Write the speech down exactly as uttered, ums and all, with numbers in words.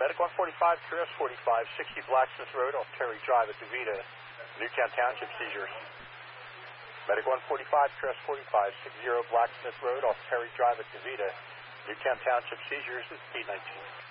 Medic one forty-five, Trios forty-five, sixty Blacksmith Road off Terry Drive at DeVita, Newtown Township, seizures. Medic one forty-five, Trios forty-five, sixty Blacksmith Road off Terry Drive at DeVita, Newtown Township, seizures, is P nineteen.